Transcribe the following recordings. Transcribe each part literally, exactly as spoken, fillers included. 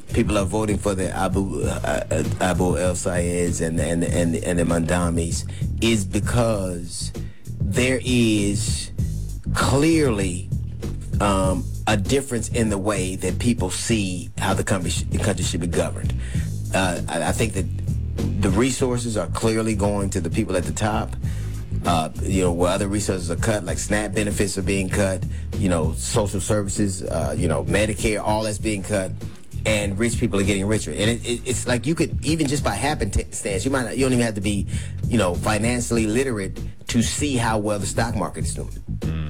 people are voting for the Abu uh, Abu El Sayeds and and and and the Mandamis is because there is clearly um, a difference in the way that people see how the country sh- the country should be governed. Uh, I, I think that the resources are clearly going to the people at the top. Uh, you know, where other resources are cut, like SNAP benefits are being cut, you know, social services, uh, you know, Medicare, all that's being cut, and rich people are getting richer. And it, it, it's like you could, even just by happenstance, you might not, you don't even have to be, you know, financially literate to see how well the stock market is doing.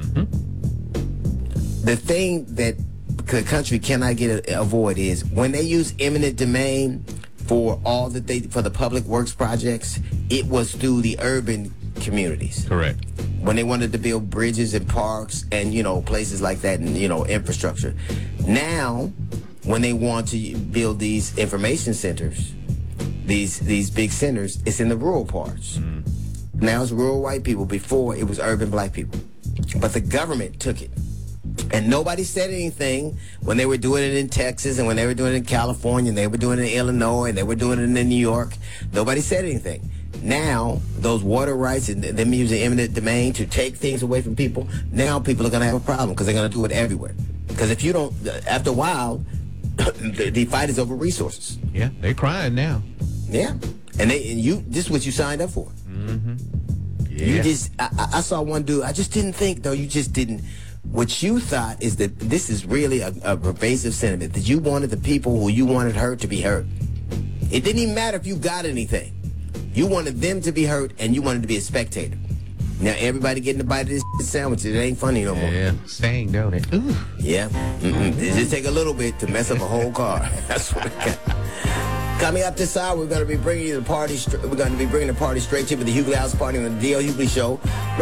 Mm-hmm. The thing that the country cannot get a, avoid is when they use eminent domain for all that they, for the public works projects, it was through the urban communities. Correct. When they wanted to build bridges and parks and, you know, places like that and, you know, infrastructure. Now, when they want to build these information centers, these these big centers, it's in the rural parts. Mm. Now it's rural white people. Before, it was urban black people. But the government took it. And nobody said anything when they were doing it in Texas and when they were doing it in California and they were doing it in Illinois and they were doing it in New York. Nobody said anything. Now, those water rights and them using eminent domain to take things away from people, now people are going to have a problem because they're going to do it everywhere. Because if you don't, after a while, the, the fight is over resources. Yeah, they're crying now. Yeah. And they and you, this is what you signed up for. Mm-hmm. Yeah. You just, I, I saw one dude, I just didn't think, though, you just didn't. What you thought is that this is really a, a pervasive sentiment, that you wanted the people who you wanted hurt to be hurt. It didn't even matter if you got anything. You wanted them to be hurt, and you wanted to be a spectator. Now, everybody getting a bite of this sandwich. It ain't funny no more. Yeah, sting, don't it? Ooh. Yeah. Mm-mm. It just take a little bit to mess up a whole car. That's what it got. Coming up this hour, we're going to be bringing you the party. We're going to be bringing the party straight to you with the Hughley House Party on the D L Hughley Show.